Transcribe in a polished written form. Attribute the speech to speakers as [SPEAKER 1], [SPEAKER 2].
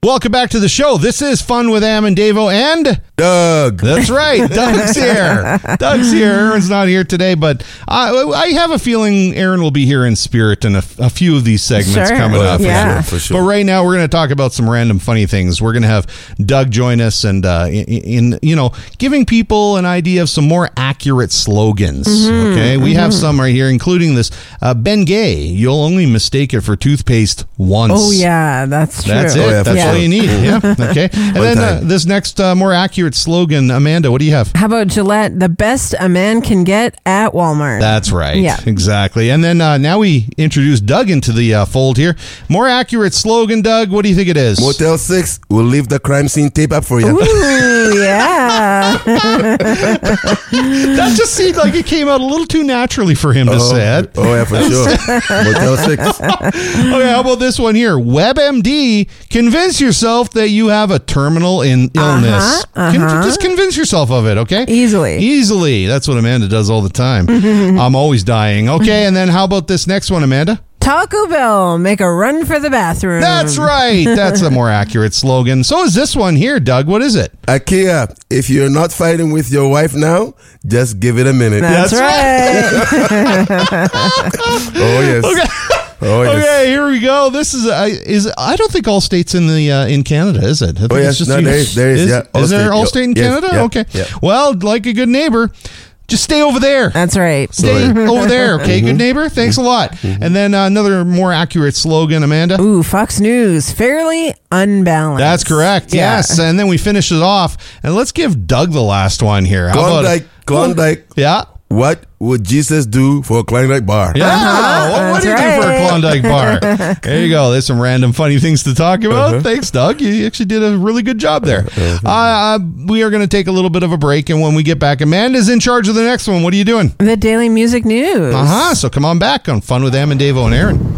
[SPEAKER 1] Welcome back to the show. This is Fun with Am and Davo and
[SPEAKER 2] Doug.
[SPEAKER 1] That's right. Doug's here. Doug's here. Aaron's not here today, but I have a feeling Aaron will be here in spirit in a few of these segments coming up.
[SPEAKER 2] For sure.
[SPEAKER 1] But right now, we're going to talk about some random funny things. We're going to have Doug join us and in giving people an idea of some more accurate slogans. Okay, we have some right here, including this Ben Gay. You'll only mistake it for toothpaste once.
[SPEAKER 3] Oh yeah, that's true.
[SPEAKER 1] That's it. That's all you need. Yeah. Okay. And then this next more accurate slogan, Amanda, what do you have?
[SPEAKER 3] How about Gillette? The best a man can get at Walmart.
[SPEAKER 1] That's right.
[SPEAKER 3] Yeah.
[SPEAKER 1] Exactly. And then now we introduce Doug into the fold here. More accurate slogan, Doug. What do you think it is?
[SPEAKER 2] Motel 6 will leave the crime scene tape up for you.
[SPEAKER 3] Ooh, yeah.
[SPEAKER 1] That just seemed like it came out a little too naturally for him to say it.
[SPEAKER 2] Oh, yeah, for sure. Motel 6.
[SPEAKER 1] Okay, how about this one here? WebMD, convince yourself that you have a terminal illness. Just convince yourself of it, okay? Easily. That's what Amanda does all the time. I'm always dying. Okay, and then how about this next one, Amanda?
[SPEAKER 3] Taco Bell, make a run for the bathroom.
[SPEAKER 1] That's right. That's a more accurate slogan. So is this one here, Doug. What is it?
[SPEAKER 2] IKEA, if you're not fighting with your wife now, just give it a minute.
[SPEAKER 3] That's right.
[SPEAKER 2] Oh, yes.
[SPEAKER 1] Okay.
[SPEAKER 2] Oh, yes.
[SPEAKER 1] Okay, here we go. This is I don't think Allstate's in Canada, is it? I think
[SPEAKER 2] yes.
[SPEAKER 1] it's just
[SPEAKER 2] there is. Yeah.
[SPEAKER 1] Is there Allstate in Canada?
[SPEAKER 2] Yeah,
[SPEAKER 1] okay.
[SPEAKER 2] Yeah.
[SPEAKER 1] Well, like a good neighbor, just stay over there.
[SPEAKER 3] That's right.
[SPEAKER 1] Stay over there, okay, good neighbor? Thanks a lot. And then another more accurate slogan, Amanda.
[SPEAKER 3] Ooh, Fox News, fairly unbalanced.
[SPEAKER 1] That's correct, yes. And then we finish it off. And let's give Doug the last one here. How about
[SPEAKER 2] Klondike.
[SPEAKER 1] Yeah.
[SPEAKER 2] What would Jesus do for a Klondike bar?
[SPEAKER 1] Yeah, what would he do for a Klondike bar? There you go. There's some random funny things to talk about. Thanks, Doug. You actually did a really good job there. We are going to take a little bit of a break, and when we get back, Amanda's in charge of the next one. What are you doing?
[SPEAKER 3] The Daily Music News.
[SPEAKER 1] So come on back on Fun with Am and Davo and Aaron.